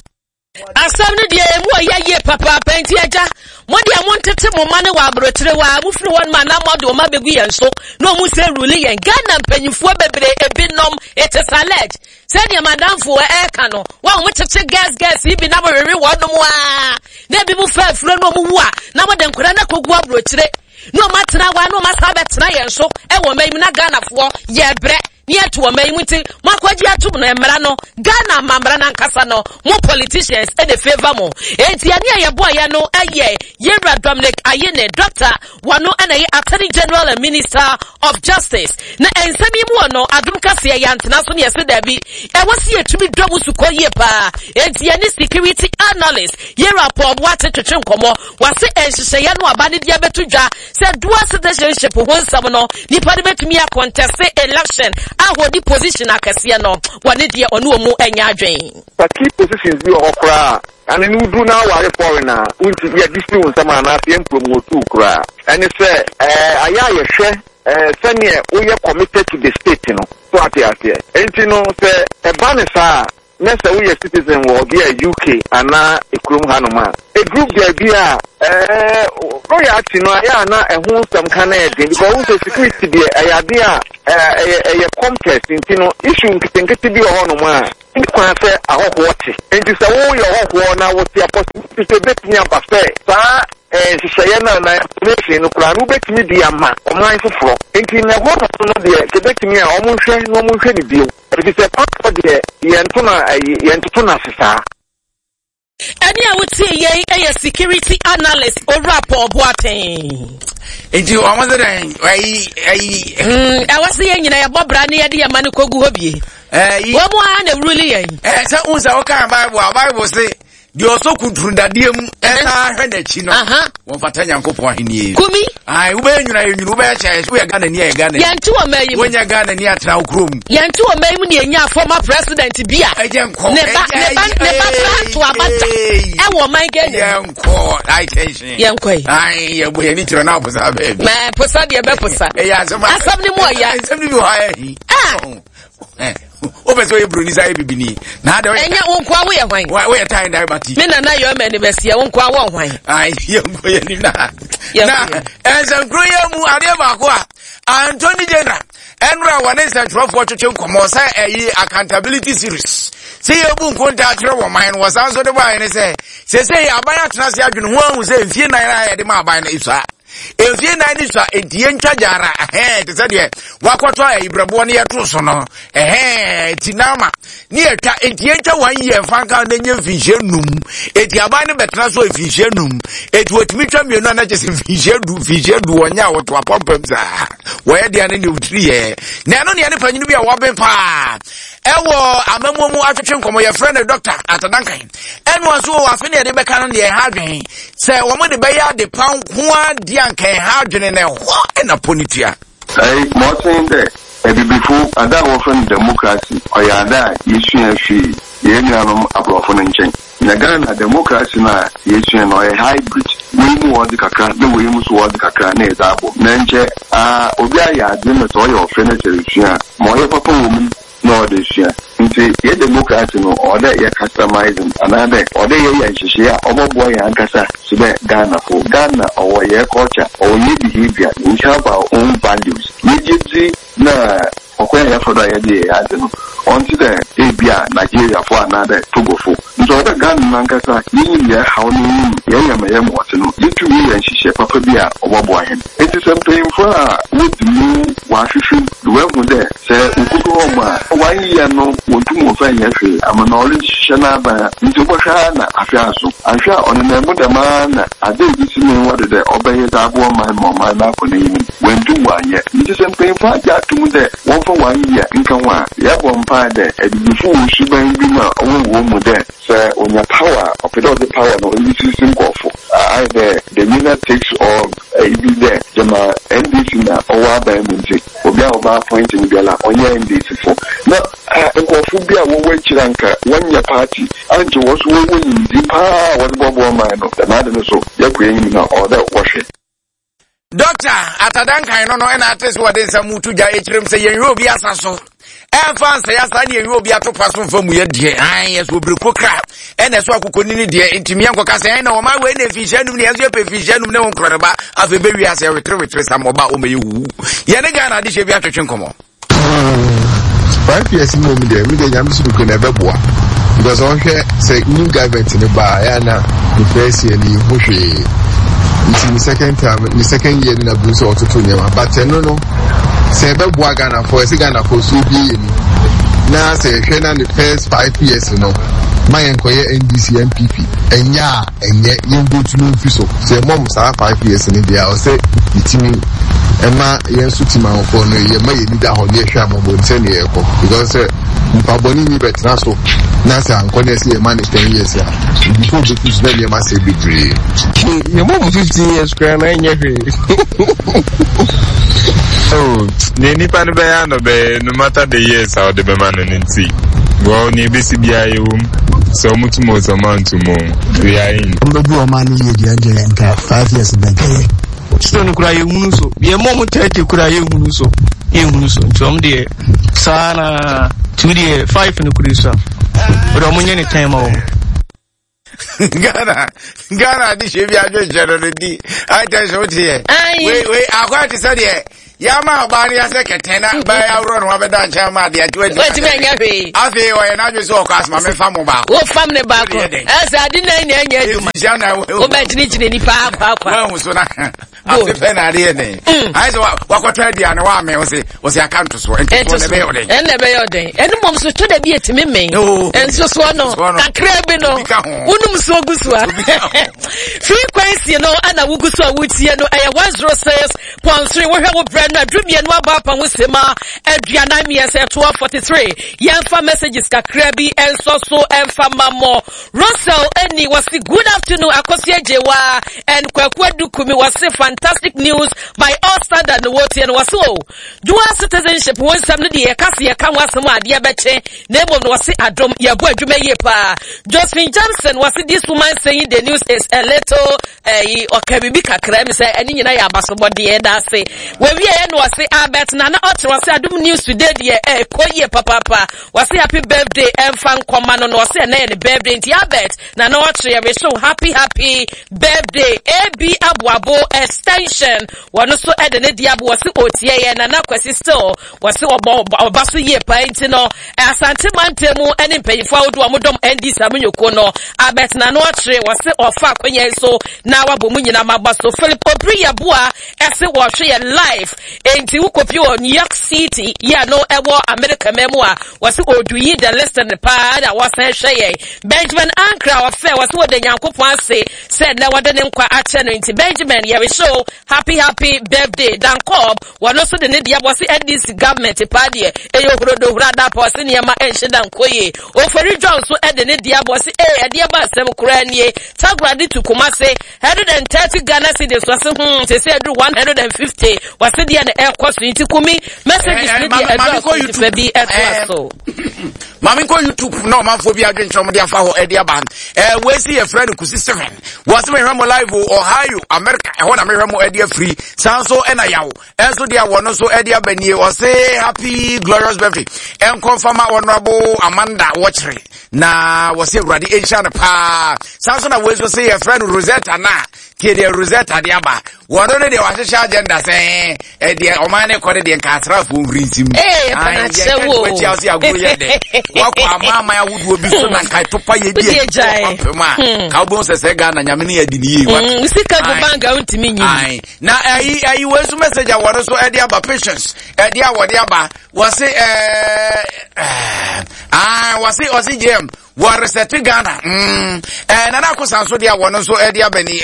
Asam ne die mu ye papa penti aja mo dia mo ntete mo mane wa abrotre wa mu firi won ma na modo ma begu yen so no mu se rule yen Ghana mpanyifo bebre ebinom it is alleged say the madam fo e ka no wa mo tete gas ibi na mo rewe wonum a na bi mu fa furo no mu wu a na mo de nkora na kogu abrotre no matena wa no masa betena yen so e wo mai na Ghana fo ye bre Yet to a may muti, Makwaji atum na emrano, Ghana mambrana nkasa no, mo politicians e de favor mo. Enti ya boy ya no aye, Yera Dominic Ayene, Doctor, wano anaye Attorney General and Minister of Justice. Na ensemi mu no adumka se ya ntena so ne yese dabi. E wasi etumi dwobu suko ye pa. Enti ya ni security analyst, Yera Paul wate twetwe nkomo, wase enhyehyɛ ya no abane dia betudwa, se dual citizenship ho nsam no, nipa de betumi a contest election ahodi position akɛseɛ no wɔne deɛ ɔno ɔmo anya adwen key positions bi okra and nu do na ware foreigner unti ya district sama na afie promote ukra and say aya ye hwɛ sɛnea woyɛ committed to the state no so ate enti no sɛ ɛba ne saa na sɛ woyɛ citizen wɔ bi a UK ana ekurom hanoma a group there bi a royalty no aya na ɛho nsɛm ka na ɛden because wo security bi ayade a ɛyɛ complex enti no issue nketenkete bi wɔ hɔnom a kwa sɛ ahɔhoɔ te enti sɛ woyɛ ahɔhoɔ na wote apɔsi sɛ betumi aba sɛ saa hyehyɛeɛ na information no koraa no wobɛtumi de ama ɔman foforɔ enti na ɛhɔ no deɛ sɛ bɛtumi a ɔmo nhwɛ ne bio ɛfiri sɛ pakɔ deɛ yɛntoto no ase saa ɛne a wotie yɛn ɛyɛ security analyst owura Paul Boateng enti ɔmo sɛ dɛn ɛwɔ sɛ yɛn nyina yɛbɔ bra ne yɛde yɛma no kɔgu hɔ bie wɔn mu a na wuruli yɛn sɛ unsa wɔka Bible say di oso kudru dadeɛ mu ɛna hwɛ n'akyi no wɔn fata Nyankopɔn ahenie kumi ai ube nyuna ube kyɛ so yɛ Ghana ni yɛ Ghana yɛnte wɔ mayi mu wonya Ghana ni atra okrom yɛnte wɔ mayi mu ne yɛnya former president bia ne ba to abata ɛwɔ man Ghana yɛnkɔ ai tension yɛnkɔ ai yɛ bo yɛ ni tiro na posa ba bi ma posa deɛ bɛ posa asɛm ne mu ɔya asɛm ne bi hɔ ayi obeso ye bruni sa ebibini na de enya wonkwa wo ye hwan wo ye time diabetes me na yo me ne besia wonkwa wo hwan ai ye ngo ye ni na ense nkroye mu ade baako a Anthony General enra wane sentrofo twetwe nkomo sa eyi accountability series se ye bu nkonta akyere wo man wo san so de ba ne se aban atena se adwene ho ahu se mfie nan ra ye de ma aban na isa efie nan ni so edie ntwa jara te se de wakoto ibrabo ne yeto so no tinama ni etwa edie ntwa wan ye fanka na nya mfinhye num eti aban ne betena so mfinhye num eti otimi twa mienu na kyese mfinhye du onya woto apompam za wo ye de ne utri ye na no ne ne panyinu bi a wo ben pa ewo amamumu atwetwe nkomo ye friend doctor atadankan enu aso wo afi ne de beka no ne ha dwen se wo mo de be ya de pan ho ade ankan ha dwen ne ho na ponitua ai mo saying that ebibifu ada wo friend democracy oyada yesua hwi ye nuanom abrofo no nchen na Ghana democracy na yesua no hybrid we mu wodi kakra na we mu so wodi kakra na ezabo na nche obi aya ade me to ye ofene cherusua mo ye papa wo mu no de share nti ye democracy no order ye customizing another order ye nhihye a obobo ye ankasa sibe Ghana for Ghana or ye culture or ye behavior we have our own values ye na okwe ya foda ye dey adeno until the Abia Nigeria for another Togo for so the Ghana ankasa ye how no ye yam no ye to ye nhihye papa bia obobo ahen it is something for with you wa hwehwe the way mo there say ukudo ma 1 year no wontu mo fa yehwe ama knowledge shana ba nti bo hwa na afia so ahwa on na mu da ma na ade bi si me wode de obeye da bo ma na ko na yimi wentu wanye nti something for ja tum de won for 1 year nkan wa ya bo mpa de edifu su ban bi ma wo mo de say onya power of the power no in system kofo I the winner takes all be there jama NDC na owa ba mu nti obi a oba point ni biala onye NDC for na nkofo bi a wo wachira nka wanya party anje wo so wo ni pa wo bobo man no na de so yakwe ni na order washe Doctor atadankan no na ates wo de samutu ja echirem se yen obi asaso fansa ya sa ne yen obi atopa so famu ye de yes obreko kra ene so akokoni ni de intimi ankoka se na o ma we na fishanum ne yeso pe fishanum ne won kroreba afa be wi ase wetre samoba o meyewu ye ne ga na de she bi atwetwe nkomo 5 years mo mi de nyamsu ko na beboa because on here say new government ne ba ya na the first year ni hwehwe it's in the second time the second year na bu so ototo nyama but no say beboa Ghana for say Ghana for so bi na say hwe na the first 5 years no my enkoye NDC MPP enya yembo tunu fiso say mom sa 5 years ni dia o say itimi ema yensu tima ofo no ye ma ye leader ho ne hwa ambo nse ne ye ko because mpaboni ni betra so na say ankone say man 10 years ya before the push na ma say bebre ye mom 15 years kra na enye hwe Oh, nipa no be no be no matter the years how the man nti. Well, ni bisi bia yum. So mutumo so man to mo. We are in. Mbedu o man ye di anje nka 5 years back. So no kura ye hunu so. Ye mom 30 kura ye hunu so. Ye hunu so. Ntom de sana 2 de 5 no kura so. But o munye ni time o. Ghana di shebi ajo jero di. I tell you what here. We akwa ti say there. Yama obani ase ketena ba ya ro no abeda chama de atwe. Wait me nya hwe. Afi o ye na dwe so okas ma me fam ba. Wo fam ne ba ko. Asa adi na nya aduma. Wo ba chini ni pa akwa. Wa so na. Afi pe na de ne. Ai so wakota dia ne wa me wo se account so. Ento ne be yoden. Ne be yoden. Enu mom so to da bi etimi me. Enso so no. Kakra bi no. Unum so gusua. Frequency no ana wugusu a wutie no eye 106.3 wo hwe wo brand na dumie no aba pa wusema aduana mi ese 1243 yemfa messages kakra bi enso so emfa mamo Russell eni wasi good afternoon akosi ejewa and kwakwa dukumi wasi fantastic news by all standard no wotie no wasi o dual citizenship won sam no de yakase yaka wasem ade abeche na emom no wasi adom yabo adwuma ye pa Josephine Johnson wasi this woman saying the news is a little okabibi kakra mi say eni nyina ya abasobode da say we no wasi Albert na otre wasi adom news today de koye papa wasi happy birthday emfa nkoma no wasi na ye birthday nti Albert na otre we show happy birthday AB Abuabo extension wano so ede ne diabo wasi otie ye na kwasi still wasi obaso ye pa nti no asante mantemu ene mpanyifo awodo amodom ND Samunyoko no Albert na otre wasi ofa kwenye so na wabomu nyina mabaso Philip Obriya bua ese wo hwe ye live enti ukopi o New York City ya no ewo America memu a wasi oduyi the listen pa da wasan hwe ye Benjamin Ankra ofe wasi wo de Nyankopon ase said na wade ne nkwa ache no enti Benjamin ye we show happy birthday dan Cobb wano so de ne dia wasi NDC government pa de eyo hrodo hrada pa wasi ne ma enhye dan koye ofori John so ede ne dia wasi ede ba asem kura nie tagwade to Kumase 130 Ghana cedis wasi say do 150 wasi dia na air cost nti kumi messages ni dia edo so bi so Mami ko YouTube no man fo bi adwenchom dia fa ho e dia ban we see a friend kusi 7 was me hwemo live Ohio America e ho na me hwemo e dia free sanso e na yawo enso dia wono so e dia banie o say happy glorious birthday en confirm honorable Amanda Watchery na was say ready Asia pa sanso na we so say a friend Rosetta na kede Rosetta dia ba wono ne dia wahye agenda say e dia o man ne kode dia nkatra fo nrinsim pana chewo we ti agro ye de wako amama ya wudu obi so na nkai topa ye die ma ka obo se Ghana nyame ne yadi ni yi sika go banga untimi nyi na ayi we so message awore so e dia ba patience e dia awode aba wase wase GM wa reset Ghana na na ko sanso dia wono so e dia bani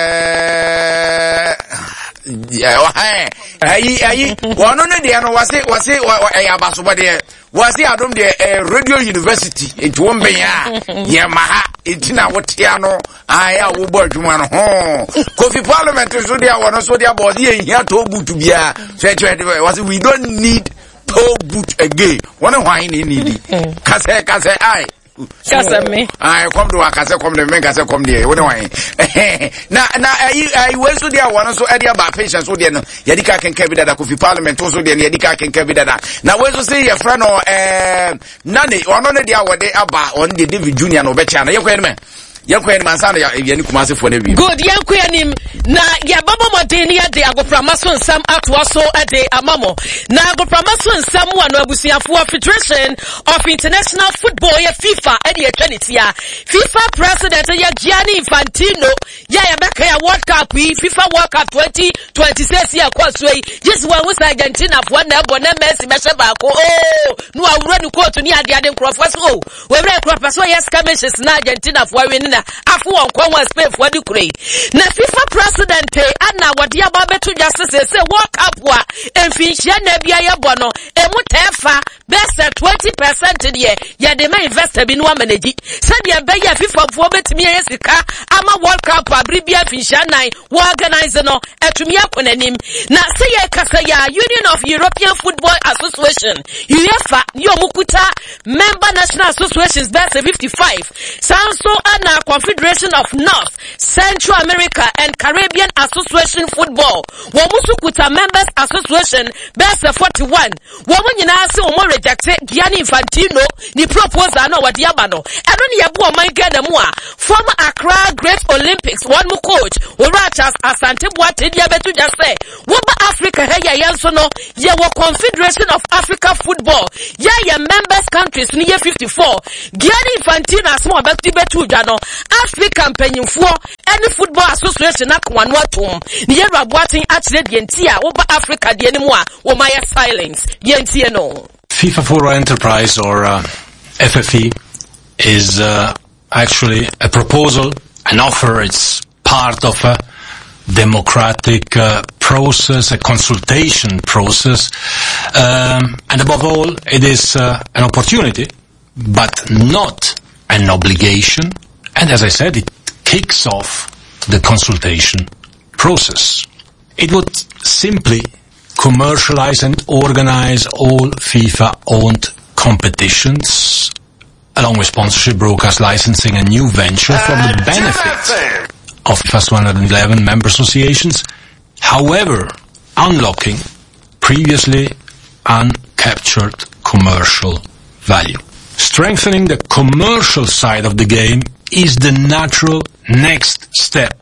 ayi wono ne dia no wase abasobode wasi adom de Radio University enti wombe ya ye maha etina wotia no aya wo bo adwuma no ho Kofi Parliament so dia wono so dia body ye hia to boot bia so wasi we don't need to boot again wono hwan ni need kase ai kasa me ai kom do akase kom de men kase kom de wono hwan na ai we so dia wono so e dia ba patience so dia no ye dika kenka bi dada Kofi Parliament so dia ye dika kenka bi dada na we so say your friend no nane ono ne dia wode aba on de David Junior no be cha na ye kwen me yakwen mansana ya ni Kumase fo na bi good yakwenim na ya baba modeni ya de agopramaso nsam atwaso ade amamo na agopramaso nsam wa no abusiafo Federation of International Football ya FIFA ade etwaniti ya FIFA president ya Gianni Infantino ya beka ya World Cup FIFA World Cup 2026 ya kwaso yi yesu wa wusa Argentina fo na ebo na Messi be ba ko no awura ni court ni ade nkrofo so we bre nkrofo so yes skirmishes na Argentina fo wi afu onkwa Spain for the Ukraine na FIFA president ana wade aba beto justice say World Cup wa emfinhia na bia ye bono emu tefa best 20% de ye de ma investor bi no manage said ye be ye FIFA fo betimi ye sika ama World Cup abri bia finhia Mfinshanai wo organize no etumi akonanim na say ye kasa ya Union of European Football Association UEFA yomukuta member national associations that's 55 Sanso and Confederation of North Central America and Caribbean Association Football womusukuta members association that's 41 womu nyina se omo reject Gianni Infantino ni proposal no wadi abano eno ni yabu o man gana mu a former Accra Great Olympics one mu coach Orachas Asante Boateng dia betu just say wo ba Africa he ya yanso no ye wo Confederation of Africa Football ye members countries ni ye 54 Gianni Infantino asmo betu dwa no African penyimfo any football association akwano atom ni ye Boateng atire de ntia wo ba Africa de ni mu a wo ma ye silence ye ntie no FIFA for Enterprise or FFE is actually a proposal, an offer. It's part of a democratic process, a consultation process, and above all, it is an opportunity, but not an obligation. And as I said, it kicks off the consultation process. It would simply commercialize and organize all FIFA-owned competitions, along with sponsorship, broadcast licensing, and new venture from the benefit of FIFA's 111 member associations, however, unlocking previously uncaptured commercial value. Strengthening the commercial side of the game is the natural next step.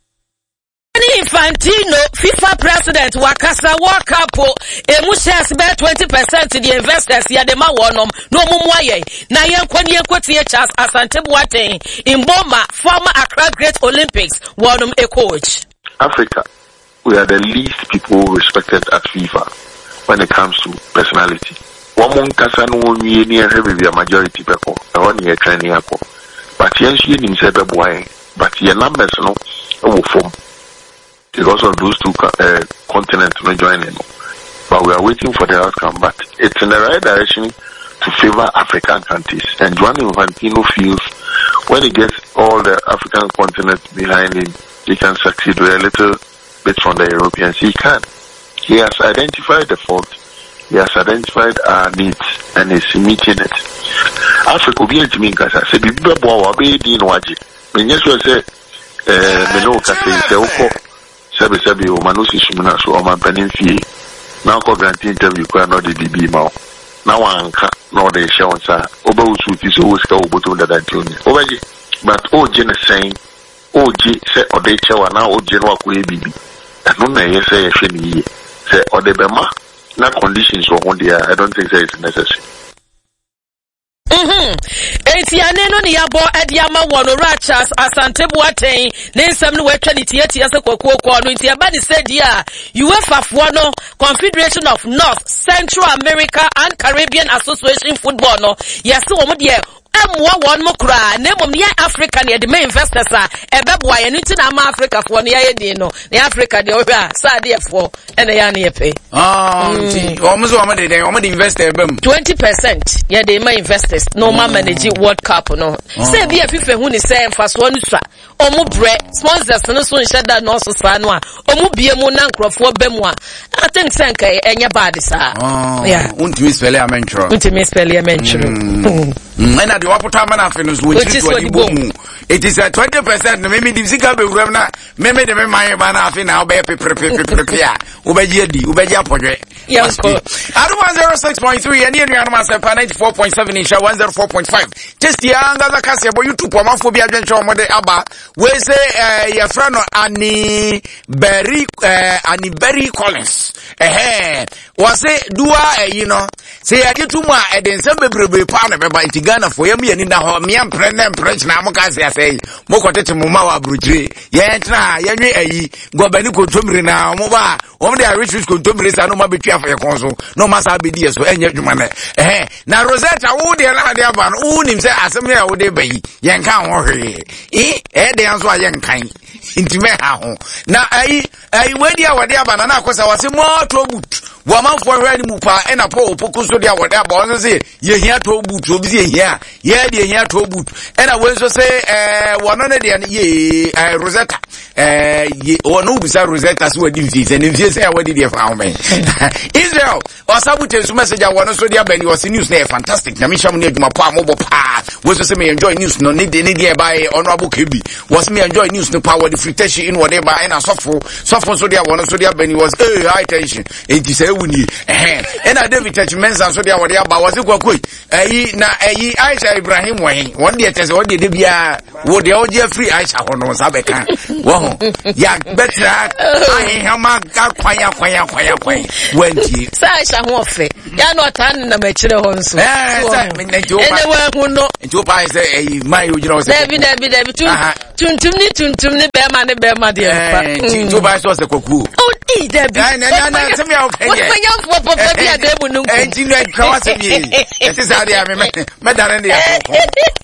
Infantino, FIFA president, Wakasa Wakapo, Emusas bet 20% to the investors, Yadema Wonom, no Mumwaye, Nayan Kwati Asante Boateng, in Boma, former Accra Great Olympics, Wonum a coach. Africa, we are the least people respected at FIFA when it comes to personality. One Kasano near heavy majority people, one year training up. But yes, you didn't say the boy, but your numbers no form. Because of those two continents not joining. But we are waiting for the outcome. But it's in the right direction to favor African countries. And Gianni Infantino feels when he gets all the African continents behind him, he can succeed with a little bit from the Europeans. He can. He has identified the fault. He has identified our needs and is meeting it. Africa will be able to mean because I said, "Be Sebi o manusi sumina so o man panin fie na ko grant interview ko na de bibi ma na wanka na o de hye won sa oba usu ti so woska oboto da tuni obaji but o je ne sen o je se o de hye wa na o je no akọ e bibi anu na ye se ye hwe ni ye se o de bema na conditions o ho dia I don't think say it's necessary. Etiane no ni yabo ediama wono Rachas Asante Boateng nensam no wetwa ni tietia se kokuo no ntia ba ni sadia UEFA no Confederation of North Central America and Caribbean Association Football no yesi wo mo de amwa won mo kra na mom ne Africa ne de main investors a ebeboa ye nti na ma Africa fo ne ye din no ne Africa de ohwa sade fo ene ya ne ye pe omuzo o mo de investor ebam 20% ye de main investors no ma manage World Cup no say bi afife hu ni say mfaso no sua omu bre sponsors no so nsheda no so sa no a omu bie mu na nkrofo bemu a I think senka enye bad sa yeah untimi spell ya mentro and the waputa man afinus which is what you it is a 20% no maybe the zika be wura na maybe the man ba na afin na obe prepare ubeji edi ubeji apodwe yes ko adu 106.3 and you know myself 94.7 insha 104.5 just yanga za kasi abo YouTube o mafo bi adwenche o mode aba we say your friend Annie Berry Collins was say dua you know say adetuma edense bebrebe pa na beba Ghana for yam ye ni na ho me empress na mo ka se asai mo kotete mo ma wa brujire ye ntra ye nwe ayi gobani ko tomire na mo ba wo de rich ko tomire sa no ma betua fa ye konso no ma sa bedi so enye dwuma na na Rosetta wo de na de aba no wo nim se asem ya wo de bayi ye nka ho hwe de anso a ye nkan intime ha ho na ayi we dia wo de aba na akosa wase mo to but Wamanfo hwani mu pa e na po opoku so dia wode aba won se ye hia to boot obi se hia ye de hia to boot e na we so se wono ne de ye Rosetta ye wono bisa Rosetta so wadi mfi se ne mfi se ya wadi de fa ho men Israel osabute su message wono so dia bani was news na fantastic na me sham ne adwuma pa mo bo pa we so se me enjoy news no ne de by honorable Kebi was me enjoy news no power the fritation in whatever and sofo so dia wono so dia bani was high tension enti se wuni na David Churchmensa so dia wode aba was kwakoi na Aisha Ibrahim won dia tese wode de bia wode oje free Aisha hono sabeka wo ya betra ai hama ka kwanya wenti sa Aisha ho ofe ya no tan na machire ho nso ene wa hu no njo pa se mai ojira o se David tuntum ni be ma de fa njo pa so se kwaku David na se me o kenye for baby adebu nunku ntinu atwa se bi eti sa de me dare de ya ko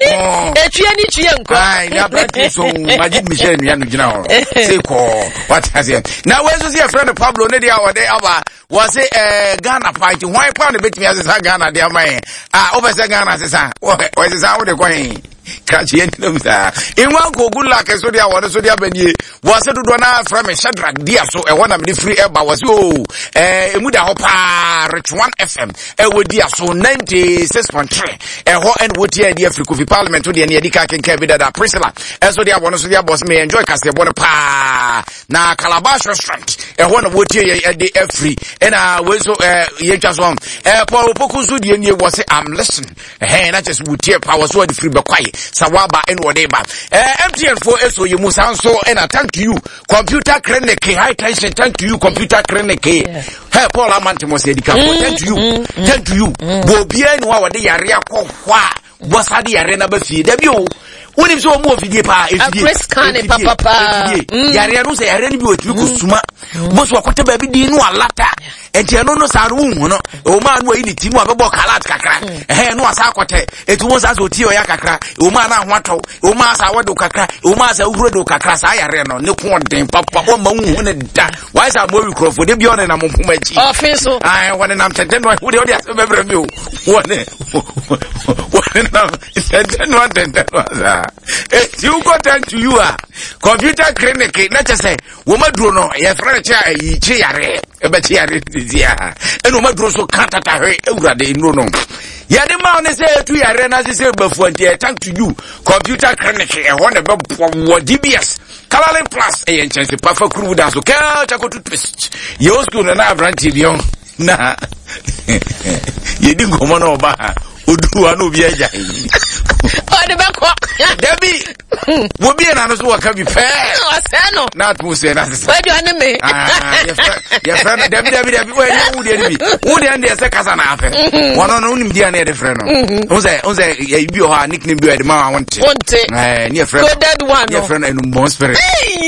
etue ni tue nko ai na practice so Majid Michel mi anu gina ho se ko what has it now when so see friend Pablo ne dia wode aba was Ghana party why pa ne betimi asesa Ghana de amai obese Ghana asesa o asesa wo de kwan kachi enum sa inwa ko gula ke so dia wode so dia banie was dodo na from Shadrack dia so e wona me free eba was emu da ho pa Rich 1 FM e wodi aso 96.3 e ho en woti e dia Africa Parliament to dia ne edika kenka bi da Priscilla e so dia wono so dia boss me enjoy kase bono pa na Calabash restaurant e ho na woti e de free e na we so ye twa so Paul Opoku so dia ne was am listen na just woti pa was so the free be kwai sawaba en whatever MTN for eso ye musa so and thank you computer clinic high tension thank you computer clinic hey Paul Amantimo said thank you bo bia ni wa wade yare akwa bosa de yare na ba fie da bi o woni so mo fidie pa efidie papa yare no se yare ni bi o tiri ko suma boso akwata ba bi di no alata enti no sa ru hu no o ma no yi ni timu abebo kalat kakra no asa akwata etu mo sa so ti o ya kakra o ma na hwato o ma sa wado kakra o ma sa uhuro do kakra sa yare no ne ko den papa o ma hu ne da why sa mo microphone de bi o ne na mo puma chi office ai wona nam tete no wo de asa bebre mi o wona na tete no sa you go to you computer clinic na chese wo maduro no ye frere cha yi chi yare e ba chi yare dia eno maduro so katata hwe ewurade no no ya de ma ne say tu yare na say bafu anti thank to you computer clinic e ho ne be wo DBS Kalale Plus e chance pafa kuru da so ka cha ko toothpaste ye osko na abranti bion na ye di ngomo na oba odu anu bi aja de bako Debi wo bi na no so waka bi pe no na tu se na se we do aneme ya friend Debi we ni wo de ande se kasa na afa wono no unim dia na de friend no unze ya bi o ha nickname bi o de ma wonte ni friend coded one ya friend enu bon spirit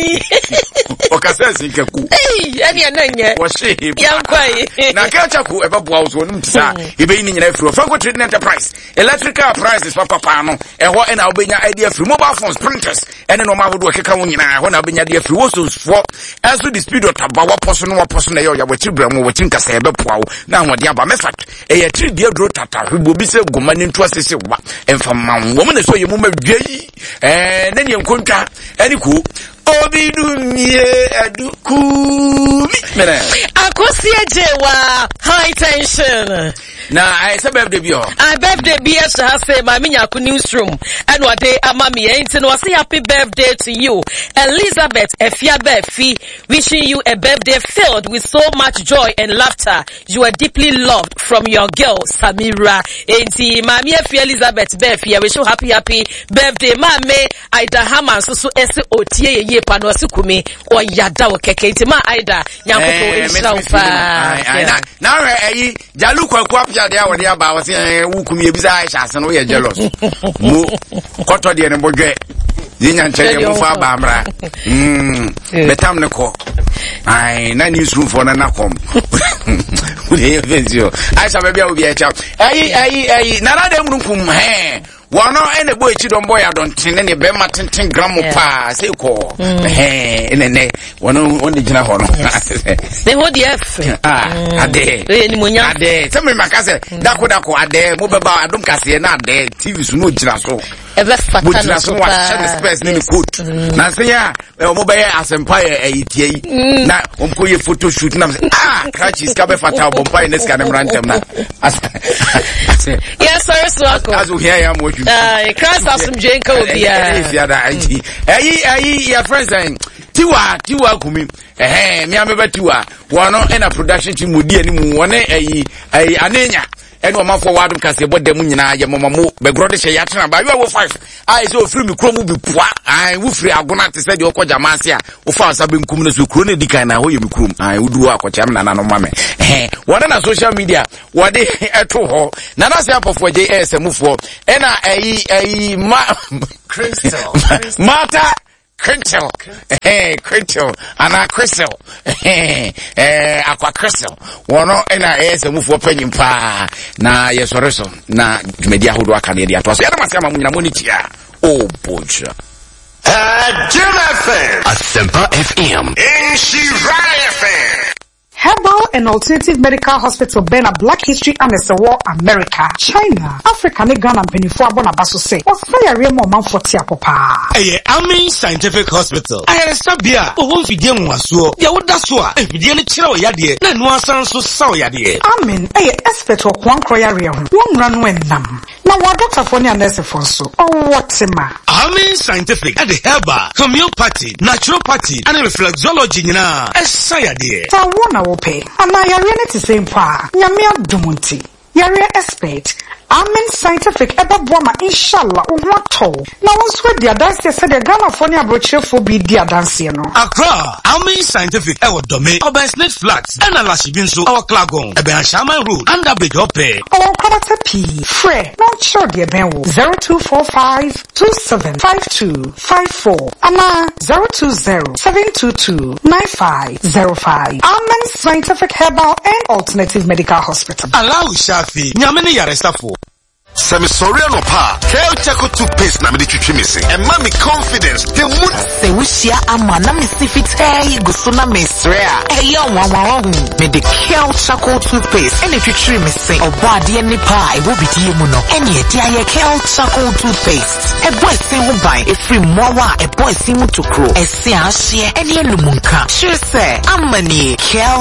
o kasa sinke ku ani ananye wo she yankwai na ka chaku e ba boa so nim tsa e be ni nyina free Franco Trading Enterprise electrical prices papa no ho na obenya idea free mobile phones printers ene no ma hodo keka wo nyina ho na obenya idea free wo so for eso the speed of tabawa poso no poso na ya wachi bramu wachi nkasa ebe poawo na ho de aba mefat e ya 3 dia dro tata hwebo bi se goma ne ntu asese wa emfa man wo mo na so ye mo ma dwai ne ne nkontwa ene ku obidumie adukumi mena akosie jewa high tension na I say birthday bi o birthday bi e so ha say ma me nyaku newsroom and what day ama me enti no say happy birthday to you Elizabeth Efiabefi, wishing you a birthday filled with so much joy and laughter. You are deeply loved from your girl Samira enti ma me Efi Elizabeth Befi I wish you happy birthday ma me Aida Haman so ese otie ye pa no sikumi o yada o keke enti ma Aida nyankofo insha ufa na re jalu kwaku apia de awode aba wo se wukumi ebisa Aisha ase no ye jealous mo koto de ne bodwe yinya ncheye mo fa ba amra betam ne ko ai na newsroom for na nakom we eventio Aisha bebia obi e cha ai na na dem nkum one and a boy chidon boy I don't tin any be matin grandma pa say ko ene one the jina hono they hold the F ade tell me makase dako ade mo beba adom kase na ade TV so no jina so ebe fatana so wa share space ni coat na say ya mo be asempa eyitie na omko ye photo shoot na crutches ka be fata bompa ne ska na rantem na yes sir so as we hear ya mo ju Christ asum jenka obia your friends and tiwa kumi me ameba tiwa wono na production team mudi ani mu wona anenya ene o man forward kase bodam nyina ye momo be grode hye ya tena ba wo 5 ai so free mi kro mu bi poa ai wo free agona te se de okoja manse a wo fa sa be nkum na so kro na dikan na ho ye mi krom ai wudu akocha me na no mame wona na social media wode eto ho na na se apofo JS mufo ena Crystal Mata Crystal Crystal ana Crystal aqua Crystal wono ena mufo panyim pa na yesoreso na media hodo aka na dia to so ya na masema munyina moni tia oh boja Jim FM Asempa FM in Shirley FM. Herbal and Alternative Medical Hospital Bena Black History and War America, China, Africa ne Ghana penifo abona baso se. Ofaya remo manfoti apopa. Amin Scientific Hospital. Sabia, o fidie nwaso. Ya woda so a, fidie ne kire oyade, na no asan so sa oyade. Amin, expert o kwankro yare ho. Wonra no enam. Na wa doctor for ne nurse for so. Whatever. Amin Scientific at the herbal, homeopathy, naturopathy, and reflexology nyina. Esayade. Ta wona wope. Ana yare ne te same pa. Nyame adumunti. Yare expert. Amin Scientific eba boama inshallah uwato. Na wonswe dia dance se de Ghana for ne abrochefo bi dia dance no. Accra, Amin Scientific ewo dome, Oba Snake Flats, and Alashibinso, our Klagon, Ebe Shaman Road, and Abedope. Our character P. Fre, not sure dear Benwo. 0245-275254. Ama 020-722-9505. Amin Scientific Herbal and Alternative Medical Hospital. Allow Shafi, Nyamini Yaresafo. Semisoriano pa, Kel Chaco toothpaste na me twitwi me se. And mommy confidence, the mood se wushia ama na me sifit gusuna me srea. Yo wawa me the Kel Chaco toothpaste and twitwi me se. Obade ni pa e bo bidie mu no. Ene e dia ye Kel Chaco toothpaste. E boy sin ho ban e free mowa e boy sin mu to grow. E se ahye ene lumunka. Sure say amani Kel